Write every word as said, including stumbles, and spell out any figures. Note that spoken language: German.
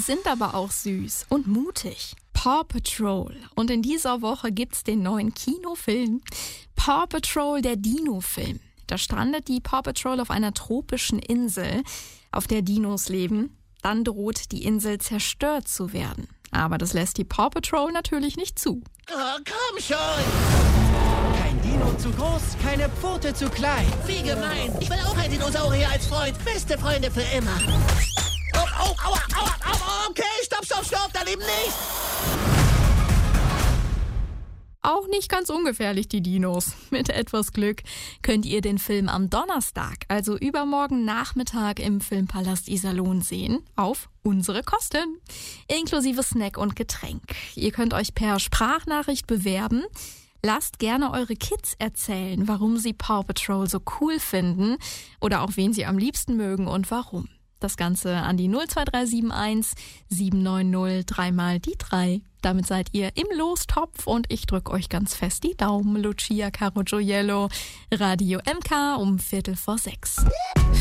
sind aber auch süß und mutig. Paw Patrol. Und in dieser Woche gibt's den neuen Kinofilm Paw Patrol, der Dino-Film. Da strandet die Paw Patrol auf einer tropischen Insel, auf der Dinos leben. Dann droht die Insel zerstört zu werden. Aber das lässt die Paw Patrol natürlich nicht zu. Oh, komm schon! Kein Dino zu groß, keine Pfote zu klein. Wie gemein! Ich will auch ein Dinosaurier als Freund. Beste Freunde für immer. Oh, oh, aua, aua, aua, okay, stopp, stopp, stopp, daneben nicht! Auch nicht ganz ungefährlich, die Dinos. Mit etwas Glück könnt ihr den Film am Donnerstag, also übermorgen Nachmittag im Filmpalast Iserlohn sehen, auf unsere Kosten. Inklusive Snack und Getränk. Ihr könnt euch per Sprachnachricht bewerben. Lasst gerne eure Kids erzählen, warum sie Paw Patrol so cool finden oder auch wen sie am liebsten mögen und warum. Das Ganze an die null zwei drei sieben eins sieben neun null drei mal die drei. Damit seid ihr im Lostopf und ich drück euch ganz fest die Daumen. Lucia Caro Gioiello, Radio M K um Viertel vor sechs.